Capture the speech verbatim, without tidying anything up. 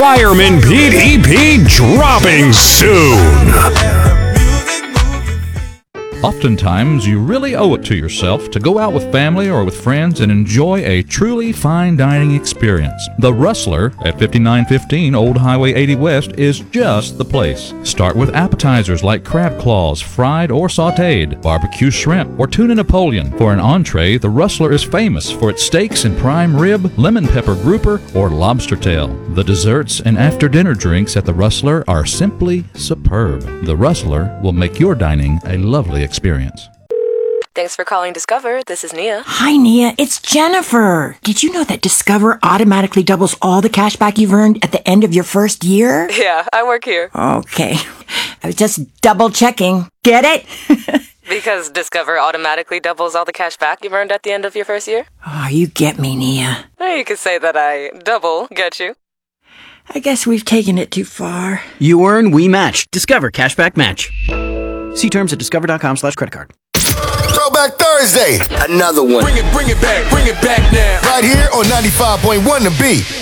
Fireman Pete E P dropping soon. Oftentimes, you really owe it to yourself to go out with family or with friends and enjoy a truly fine dining experience. The Rustler at fifty-nine fifteen Old Highway eighty West is just the place. Start with appetizers like crab claws, fried or sautéed, barbecue shrimp, or tuna Napoleon. For an entree, the Rustler is famous for its steaks and prime rib, lemon pepper grouper, or lobster tail. The desserts and after-dinner drinks at the Rustler are simply superb. The Rustler will make your dining a lovely experience. experience. Thanks for calling Discover. This is Nia. Hi, Nia. It's Jennifer. Did you know that Discover automatically doubles all the cash back you've earned at the end of your first year? Yeah, I work here. Okay. I was just double checking. Get it? Because Discover automatically doubles all the cash back you've earned at the end of your first year? Oh, you get me, Nia. Or you could say that I double get you. I guess we've taken it too far. You earn, we match. Discover Cashback Match. See terms at discover.com slash credit card. Throwback Thursday. Another one. Bring it, bring it back, bring it back now. Right here on ninety-five point one The Beat.